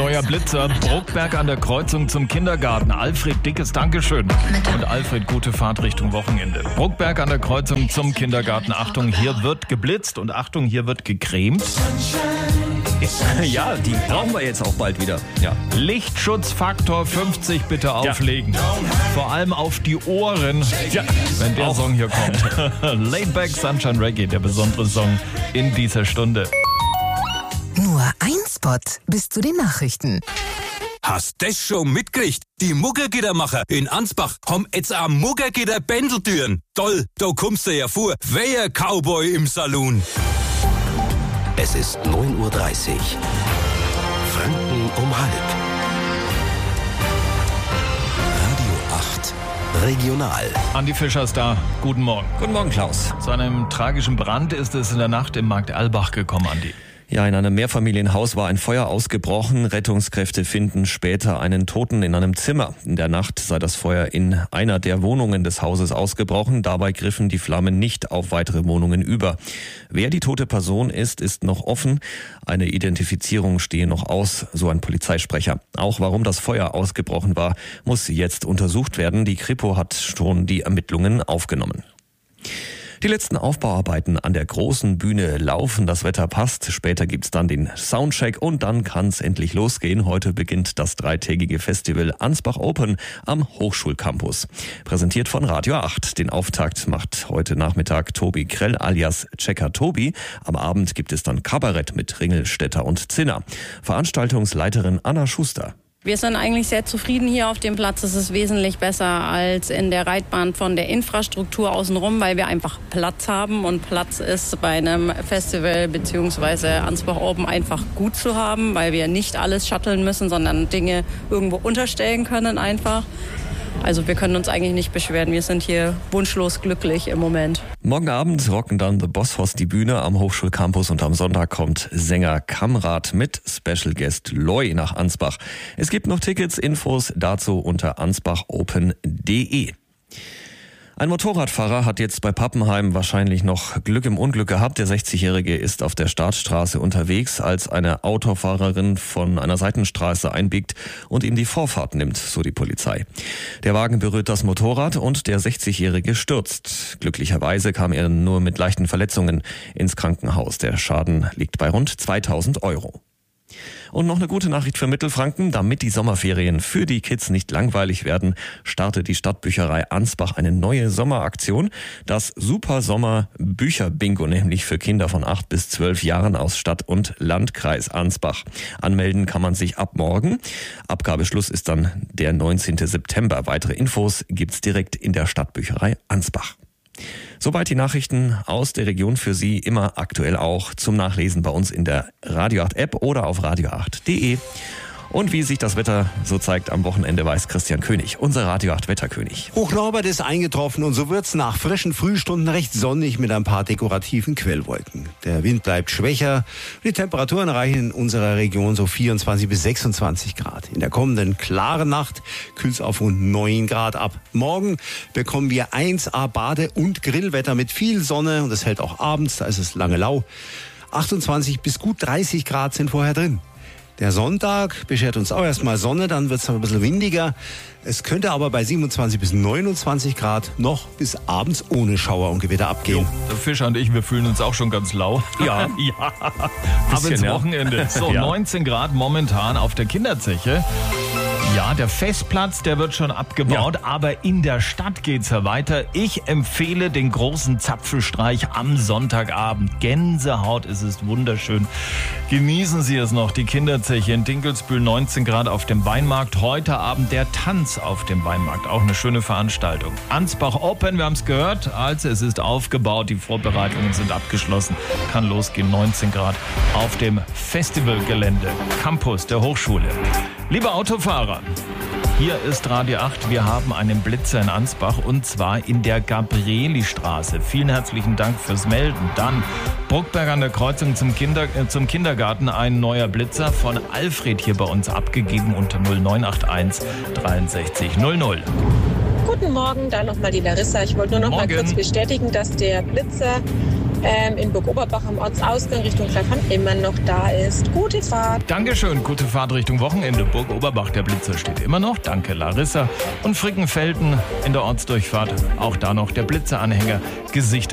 neuer Blitzer. Bruckberg an der Kreuzung zum Kindergarten. Alfred, dickes Dankeschön. Und Alfred, gute Fahrt Richtung Wochenende. Bruckberg an der Kreuzung zum Kindergarten. Achtung, hier wird geblitzt und Achtung, hier wird gecremt. Ja, die brauchen wir jetzt auch bald wieder. Ja. Lichtschutzfaktor 50 bitte auflegen. Vor allem auf die Ohren, wenn der Song hier kommt. Laidback Sunshine Reggae, der besondere Song in dieser Stunde. Nur ein Spot bis zu den Nachrichten. Hast das schon mitgekriegt? Die Muggergittermacher in Ansbach haben jetzt auch Muggergitter-Bändeltüren. Toll, da kommst du ja vor. Wer Cowboy im Saloon. Es ist 9.30 Uhr. Franken um halb. Radio 8 Regional. Andi Fischer ist da. Guten Morgen. Guten Morgen, Klaus. Zu einem tragischen Brand ist es in der Nacht im Markt Erlbach gekommen, Andi. Ja, in einem Mehrfamilienhaus war ein Feuer ausgebrochen. Rettungskräfte finden später einen Toten in einem Zimmer. In der Nacht sei das Feuer in einer der Wohnungen des Hauses ausgebrochen. Dabei griffen die Flammen nicht auf weitere Wohnungen über. Wer die tote Person ist, ist noch offen. Eine Identifizierung stehe noch aus, so ein Polizeisprecher. Auch warum das Feuer ausgebrochen war, muss jetzt untersucht werden. Die Kripo hat schon die Ermittlungen aufgenommen. Die letzten Aufbauarbeiten an der großen Bühne laufen, das Wetter passt. Später gibt's dann den Soundcheck und dann kann's endlich losgehen. Heute beginnt das dreitägige Festival Ansbach Open am Hochschulcampus. Präsentiert von Radio 8. Den Auftakt macht heute Nachmittag Tobi Krell alias Checker Tobi. Am Abend gibt es dann Kabarett mit Ringelstetter und Zinner. Veranstaltungsleiterin Anna Schuster. Wir sind eigentlich sehr zufrieden hier auf dem Platz. Es ist wesentlich besser als in der Reitbahn von der Infrastruktur außenrum, weil wir einfach Platz haben. Und Platz ist bei einem Festival bzw. Ansbach Open einfach gut zu haben, weil wir nicht alles shutteln müssen, sondern Dinge irgendwo unterstellen können einfach. Also wir können uns eigentlich nicht beschweren. Wir sind hier wunschlos glücklich im Moment. Morgen Abend rocken dann The Boss die Bühne am Hochschulcampus und am Sonntag kommt Sänger Kamrat mit Special Guest Loy nach Ansbach. Es gibt noch Tickets, Infos dazu unter ansbachopen.de. Ein Motorradfahrer hat jetzt bei Pappenheim wahrscheinlich noch Glück im Unglück gehabt. Der 60-Jährige ist auf der Startstraße unterwegs, als eine Autofahrerin von einer Seitenstraße einbiegt und ihm die Vorfahrt nimmt, so die Polizei. Der Wagen berührt das Motorrad und der 60-Jährige stürzt. Glücklicherweise kam er nur mit leichten Verletzungen ins Krankenhaus. Der Schaden liegt bei rund 2.000 €. Und noch eine gute Nachricht für Mittelfranken. Damit die Sommerferien für die Kids nicht langweilig werden, startet die Stadtbücherei Ansbach eine neue Sommeraktion. Das Super Sommer Bücherbingo, nämlich für Kinder von 8 bis 12 Jahren aus Stadt- und Landkreis Ansbach. Anmelden kann man sich ab morgen. Abgabeschluss ist dann der 19. September. Weitere Infos gibt's direkt in der Stadtbücherei Ansbach. Soweit die Nachrichten aus der Region für Sie, immer aktuell auch zum Nachlesen bei uns in der Radio 8 App oder auf radio8.de. Und wie sich das Wetter so zeigt am Wochenende, weiß Christian König, unser Radio 8 Wetterkönig. Hochnorbert ist eingetroffen und so wird's nach frischen Frühstunden recht sonnig mit ein paar dekorativen Quellwolken. Der Wind bleibt schwächer. Die Temperaturen erreichen in unserer Region so 24 bis 26 Grad. In der kommenden klaren Nacht kühlt's auf rund 9 Grad ab. Morgen bekommen wir 1A Bade- und Grillwetter mit viel Sonne und es hält auch abends, da ist es lange lau. 28 bis gut 30 Grad sind vorher drin. Der Sonntag beschert uns auch erstmal Sonne, dann wird es ein bisschen windiger. Es könnte aber bei 27 bis 29 Grad noch bis abends ohne Schauer und Gewitter abgehen. Der Fischer und ich, wir fühlen uns auch schon ganz lau. Ja. Ja. Aber ins Wochenende. So, 19 Grad momentan auf der Kinderzeche. Ja, der Festplatz, der wird schon abgebaut, aber in der Stadt geht's ja weiter. Ich empfehle den großen Zapfenstreich am Sonntagabend. Gänsehaut, es ist wunderschön. Genießen Sie es noch, die Kinderzeche in Dinkelsbühl, 19 Grad auf dem Weinmarkt. Heute Abend der Tanz auf dem Weinmarkt, auch eine schöne Veranstaltung. Ansbach Open, wir haben es gehört, also es ist aufgebaut, die Vorbereitungen sind abgeschlossen. Kann losgehen, 19 Grad auf dem Festivalgelände, Campus der Hochschule. Liebe Autofahrer, hier ist Radio 8. Wir haben einen Blitzer in Ansbach und zwar in der Gabrieli-Straße. Vielen herzlichen Dank fürs Melden. Dann Bruckberg an der Kreuzung zum Kindergarten. Ein neuer Blitzer von Alfred hier bei uns abgegeben unter 0981 63 00. Guten Morgen, da nochmal die Larissa. Ich wollte nur noch mal kurz bestätigen, dass der Blitzer in Burg Oberbach am Ortsausgang Richtung Kleinfahrt immer noch da ist. Gute Fahrt. Dankeschön, gute Fahrt Richtung Wochenende. Burg Oberbach, der Blitzer steht immer noch. Danke, Larissa. Und Frickenfelden in der Ortsdurchfahrt, auch da noch der Blitzeranhänger gesichtet.